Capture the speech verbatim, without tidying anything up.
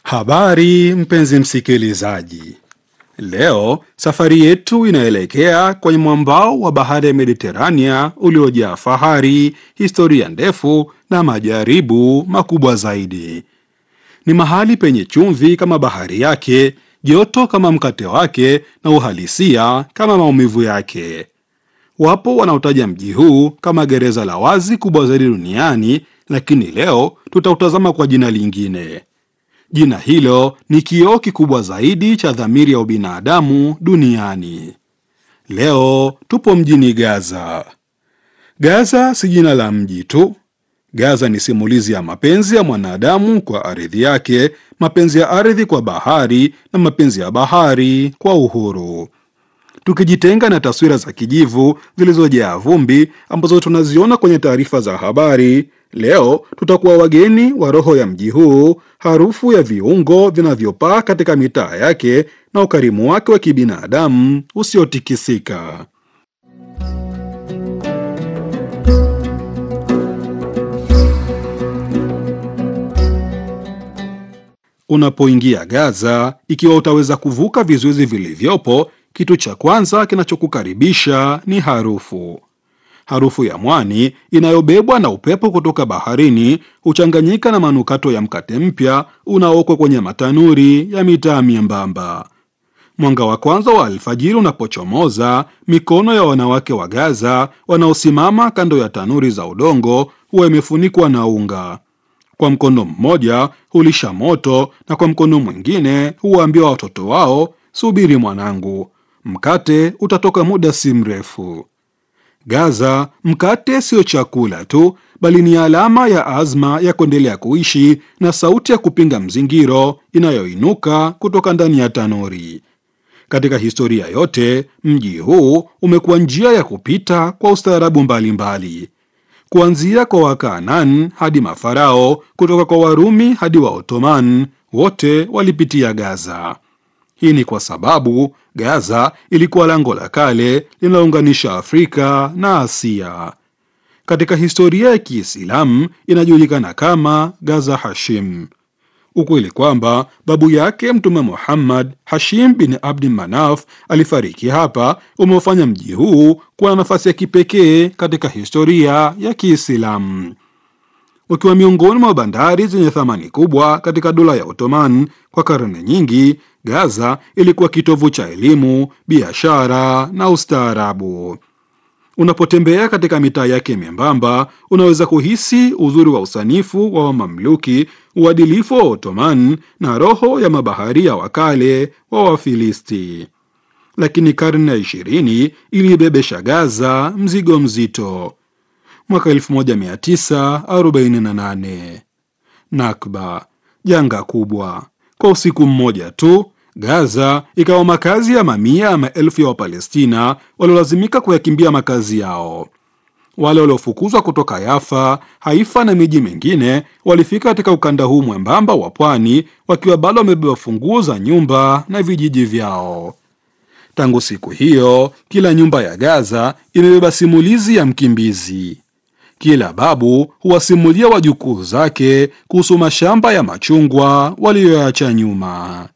Habari mpenzi msikilizaji, leo safari yetu inaelekea kwenye mwambao wa bahari ya Mediterania uliojaa fahari, historia ndefu na majaribu makubwa zaidi. Ni mahali penye chumvi kama bahari yake, joto kama mkate wake na uhalisia kama maumivu yake. Wapo wanaotaja mji huu kama gereza la wazi kubwa zaidi duniani, lakini leo tutautazama kwa jina lingine. Jina hilo ni kioo kikubwa zaidi cha dhamiri ya ubinadamu duniani. Leo tupo mjini Gaza. Gaza si jina la mji tu. Gaza ni simulizi ya mapenzi ya mwanadamu kwa ardhi yake, mapenzi ya ardhi kwa bahari na mapenzi ya bahari kwa uhuru. Tukijitenga na taswira za kijivu zilizojaa vumbi ambazo tunaziona kwenye taarifa za habari, leo tutakuwa wageni wa roho ya mji huu, harufu ya viungo vinavyopaa katika mitaa yake na ukarimu wake wa kibinadamu usiotikisika. Unapoingia Gaza, ikiwa utaweza kuvuka vizuizi vilivyopo, kitu cha kwanza kinachokukaribisha ni harufu. Harufu ya mwani inayobebwa na upepo kutoka baharini huchanganyika na manukato ya mkate mpya unaokwa kwenye matanuri ya mitaa miembamba. Mwanga wa kwanza wa alfajiri unapochomoza, mikono ya wanawake wa Gaza wanaosimama kando ya tanuri za udongo huwa imefunikwa na unga. Kwa mkono mmoja hulisha moto na kwa mkono mwingine huwaambia watoto wao, subiri mwanangu, mkate utatoka muda si mrefu. Gaza, mkate sio chakula tu, bali ni alama ya azma ya kuendelea kuishi na sauti ya kupinga mzingiro inayoinuka kutoka ndani ya tanuri. Katika historia yote, mji huu umekuwa njia ya kupita kwa ustaarabu mbalimbali. Kuanzia kwa Wakanaani hadi Mafarao, kutoka kwa Warumi hadi wa Ottoman, wote walipitia Gaza. Hii ni kwa sababu Gaza ilikuwa lango la kale linalounganisha Afrika na Asia. Katika historia ya Kiislamu inajulikana kama Gaza Hashim. Ukweli kwamba babu yake Mtume Muhammad, Hashim bin Abdi Manaf, alifariki hapa umeufanya mji huu kuwa na nafasi ya kipekee katika historia ya Kiislamu. Ukiwa miongoni mwa bandari zenye thamani kubwa katika dola ya Ottoman kwa karne nyingi, Gaza ilikuwa kitovu cha elimu, biashara na ustaarabu. Unapotembea katika mitaa yake membamba, unaweza kuhisi uzuri wa usanifu wa Wamamluki, uadilifu wa Ottoman na roho ya mabaharia wa kale wa Wafilisti. Lakini karne ya ishirini ilibebesha Gaza mzigo mzito. Mwaka elfu moja mia tisa arobaini na nane, Nakba, janga kubwa. Kwa usiku mmoja tu Gaza ikawa makazi ya mamia ya maelfu ya Wapalestina waliolazimika kuyakimbia makazi yao. Wale waliofukuzwa kutoka Yafa, Haifa na miji mingine walifika katika ukanda huu mwembamba wa pwani wakiwa bado wamebeba funguo za nyumba na vijiji vyao. Tangu siku hiyo, kila nyumba ya Gaza imebeba simulizi ya mkimbizi. Kila babu huwasimulia wajukuu zake kuhusu mashamba ya machungwa waliyoacha nyuma.